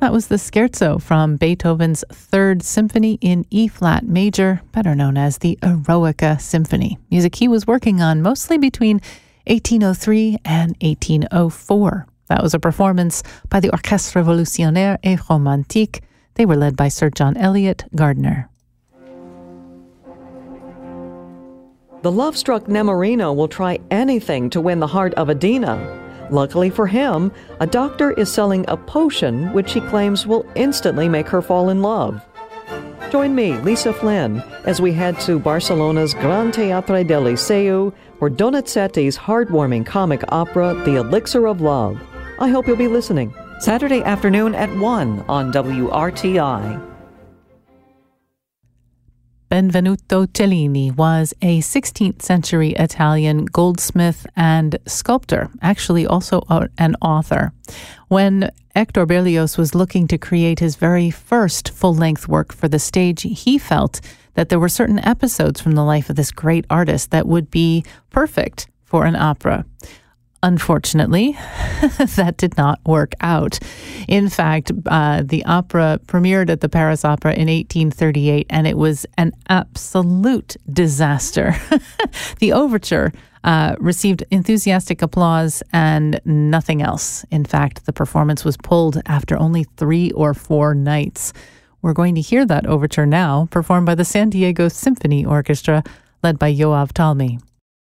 That was the Scherzo from Beethoven's Third Symphony in E-flat major, better known as the Eroica Symphony. Music he was working on mostly between 1803 and 1804. That was a performance by the Orchestre Révolutionnaire et Romantique. They were led by Sir John Eliot Gardiner. The love-struck Nemorino will try anything to win the heart of Adina. Luckily for him, a doctor is selling a potion which he claims will instantly make her fall in love. Join me, Lisa Flynn, as we head to Barcelona's Gran Teatre del Liceu for Donizetti's heartwarming comic opera, The Elixir of Love. I hope you'll be listening. Saturday afternoon at 1 on WRTI. Benvenuto Cellini was a 16th century Italian goldsmith and sculptor, actually also an author. When Hector Berlioz was looking to create his very first full-length work for the stage, he felt that there were certain episodes from the life of this great artist that would be perfect for an opera. Unfortunately, that did not work out. In fact, the opera premiered at the Paris Opera in 1838, and it was an absolute disaster. The overture received enthusiastic applause and nothing else. In fact, the performance was pulled after only 3 or 4 nights. We're going to hear that overture now, performed by the San Diego Symphony Orchestra, led by Yoav Talmi.